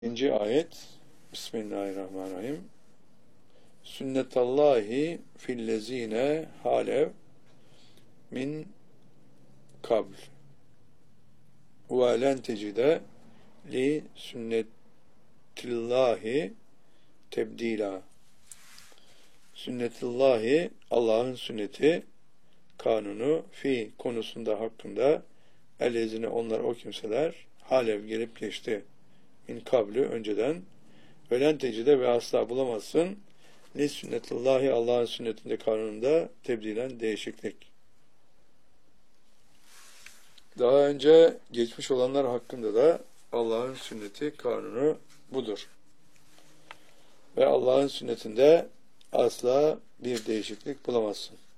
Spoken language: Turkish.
İkinci ayet. Bismillahirrahmanirrahim. Sünnetallahi fillezine halev min kabl ve len tecide li sünnetillahi tebdila. Sünnetillahi, Allah'ın sünneti, kanunu, fi konusunda, hakkında, ellezine, onlar, o kimseler, halev gelip geçti, min kablü, önceden, ölen tecide, ve asla bulamazsın, li sünnetillahi, Allah'ın sünnetinde, kanununda, tebdilen, değişiklik. Daha önce geçmiş olanlar hakkında da Allah'ın sünneti, kanunu budur. Ve Allah'ın sünnetinde asla bir değişiklik bulamazsın.